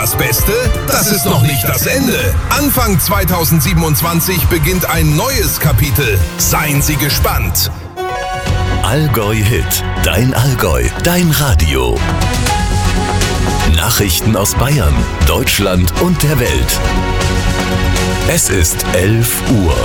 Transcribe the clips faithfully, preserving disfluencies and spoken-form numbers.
das Beste? Das ist noch nicht das Ende. Anfang zweitausendsiebenundzwanzig beginnt ein neues Kapitel. Seien Sie gespannt. Allgäu Hit. Dein Allgäu. Dein Radio. Nachrichten aus Bayern, Deutschland und der Welt. Es ist elf Uhr.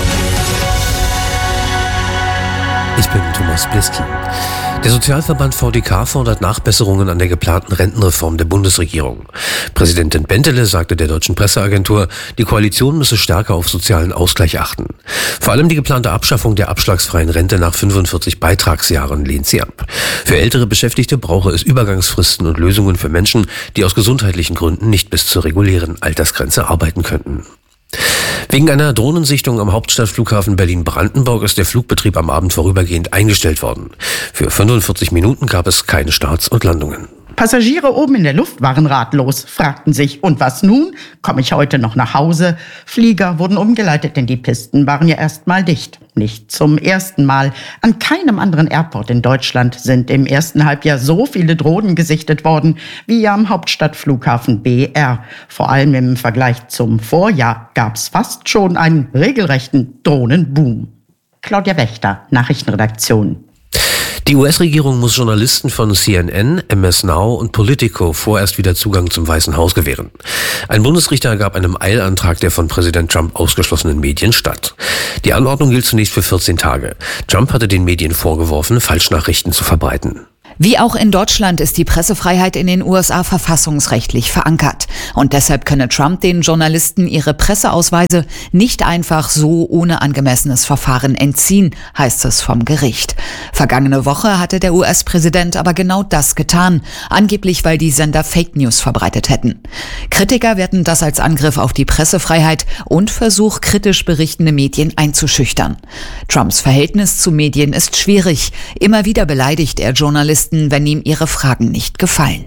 Ich bin Thomas Bliski. Der Sozialverband V D K fordert Nachbesserungen an der geplanten Rentenreform der Bundesregierung. Präsidentin Bentele sagte der deutschen Presseagentur, die Koalition müsse stärker auf sozialen Ausgleich achten. Vor allem die geplante Abschaffung der abschlagsfreien Rente nach fünfundvierzig Beitragsjahren lehnt sie ab. Für ältere Beschäftigte brauche es Übergangsfristen und Lösungen für Menschen, die aus gesundheitlichen Gründen nicht bis zur regulären Altersgrenze arbeiten könnten. Wegen einer Drohnensichtung am Hauptstadtflughafen Berlin-Brandenburg ist der Flugbetrieb am Abend vorübergehend eingestellt worden. Für fünfundvierzig Minuten gab es keine Starts und Landungen. Passagiere oben in der Luft waren ratlos, fragten sich, und was nun? Komme ich heute noch nach Hause? Flieger wurden umgeleitet, denn die Pisten waren ja erst mal dicht. Nicht zum ersten Mal. An keinem anderen Airport in Deutschland sind im ersten Halbjahr so viele Drohnen gesichtet worden wie am Hauptstadtflughafen B R. Vor allem im Vergleich zum Vorjahr gab es fast schon einen regelrechten Drohnenboom. Claudia Wächter, Nachrichtenredaktion. Die U S-Regierung muss Journalisten von C N N, M S Now und Politico vorerst wieder Zugang zum Weißen Haus gewähren. Ein Bundesrichter gab einem Eilantrag der von Präsident Trump ausgeschlossenen Medien statt. Die Anordnung gilt zunächst für vierzehn Tage. Trump hatte den Medien vorgeworfen, Falschnachrichten zu verbreiten. Wie auch in Deutschland ist die Pressefreiheit in den U S A verfassungsrechtlich verankert. Und deshalb könne Trump den Journalisten ihre Presseausweise nicht einfach so ohne angemessenes Verfahren entziehen, heißt es vom Gericht. Vergangene Woche hatte der U S-Präsident aber genau das getan, angeblich weil die Sender Fake News verbreitet hätten. Kritiker werten das als Angriff auf die Pressefreiheit und Versuch, kritisch berichtende Medien einzuschüchtern. Trumps Verhältnis zu Medien ist schwierig. Immer wieder beleidigt er Journalisten, wenn ihm ihre Fragen nicht gefallen.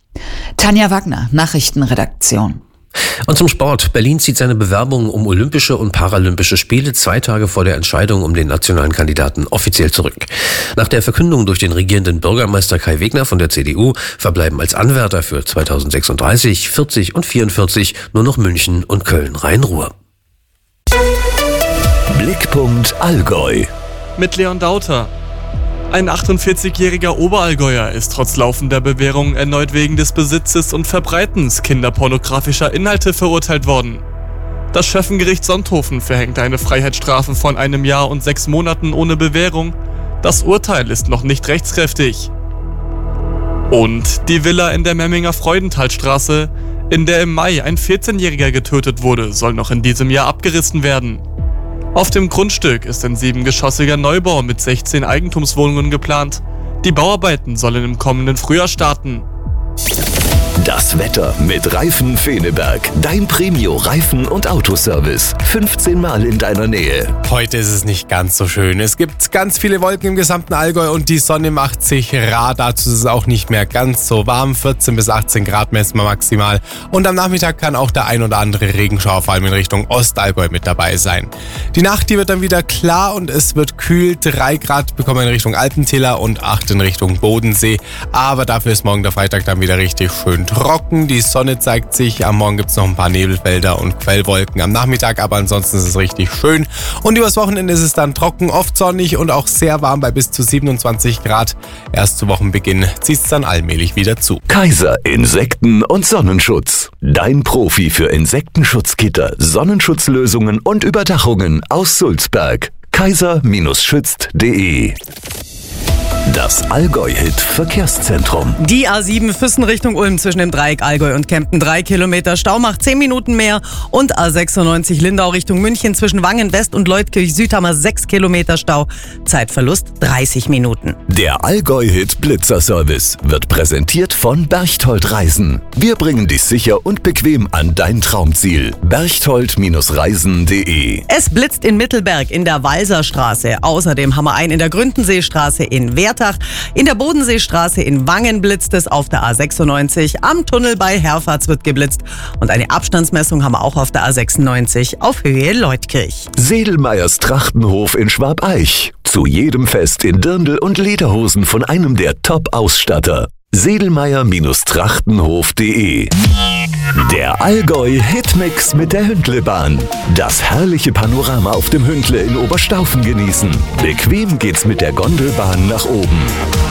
Tanja Wagner, Nachrichtenredaktion. Und zum Sport. Berlin zieht seine Bewerbung um Olympische und Paralympische Spiele zwei Tage vor der Entscheidung um den nationalen Kandidaten offiziell zurück. Nach der Verkündung durch den regierenden Bürgermeister Kai Wegner von der C D U verbleiben als Anwärter für zweitausendsechsunddreißig, vierzig und vierundvierzig nur noch München und Köln-Rhein-Ruhr. Blickpunkt Allgäu. Mit Leon Dauter. Ein achtundvierzigjähriger Oberallgäuer ist trotz laufender Bewährung erneut wegen des Besitzes und Verbreitens kinderpornografischer Inhalte verurteilt worden. Das Schöffengericht Sonthofen verhängte eine Freiheitsstrafe von einem Jahr und sechs Monaten ohne Bewährung. Das Urteil ist noch nicht rechtskräftig. Und die Villa in der Memminger Freudenthalstraße, in der im Mai ein vierzehnjähriger getötet wurde, soll noch in diesem Jahr abgerissen werden. Auf dem Grundstück ist ein siebengeschossiger Neubau mit sechzehn Eigentumswohnungen geplant. Die Bauarbeiten sollen im kommenden Frühjahr starten. Das Wetter mit Reifen Feneberg. Dein Premio-Reifen- und Autoservice. fünfzehn Mal in deiner Nähe. Heute ist es nicht ganz so schön. Es gibt ganz viele Wolken im gesamten Allgäu und die Sonne macht sich rar. Dazu ist es auch nicht mehr ganz so warm. vierzehn bis achtzehn Grad messen wir maximal. Und am Nachmittag kann auch der ein oder andere Regenschauer vor allem in Richtung Ostallgäu mit dabei sein. Die Nacht, die wird dann wieder klar und es wird kühl. drei Grad bekommen wir in Richtung Alpentäler und acht in Richtung Bodensee. Aber dafür ist morgen der Freitag dann wieder richtig schön trocken. Die Sonne zeigt sich. Am Morgen gibt es noch ein paar Nebelfelder und Quellwolken am Nachmittag, aber ansonsten ist es richtig schön. Und übers Wochenende ist es dann trocken, oft sonnig und auch sehr warm bei bis zu siebenundzwanzig Grad. Erst zu Wochenbeginn zieht es dann allmählich wieder zu. Kaiser Insekten- und Sonnenschutz. Dein Profi für Insektenschutzgitter, Sonnenschutzlösungen und Überdachungen aus Sulzberg. kaiser schützt punkt de. Das Allgäu-Hit-Verkehrszentrum. Die A sieben Füssen Richtung Ulm zwischen dem Dreieck Allgäu und Kempten. Drei Kilometer Stau macht zehn Minuten mehr. Und A sechsundneunzig Lindau Richtung München zwischen Wangen West und Leutkirch Süd haben wir sechs Kilometer Stau. Zeitverlust dreißig Minuten. Der Allgäu-Hit-Blitzer-Service wird präsentiert von Berchtold Reisen. Wir bringen dich sicher und bequem an dein Traumziel. berchtold Reisen punkt de. Es blitzt in Mittelberg in der Walserstraße. Außerdem haben wir einen in der Gründenseestraße in Wertach. In der Bodenseestraße in Wangen blitzt es, auf der A sechsundneunzig. Am Tunnel bei Herfahrt wird geblitzt. Und eine Abstandsmessung haben wir auch auf der A sechsundneunzig auf Höhe Leutkirch. Sedelmeyers Trachtenhof in Schwabeich. Zu jedem Fest in Dirndl und Lederhosen von einem der Top-Ausstatter. sedelmeier-trachtenhof punkt de. Der Allgäu Hitmix mit der Hündlebahn. Das herrliche Panorama auf dem Hündle in Oberstaufen genießen. Bequem geht's mit der Gondelbahn nach oben.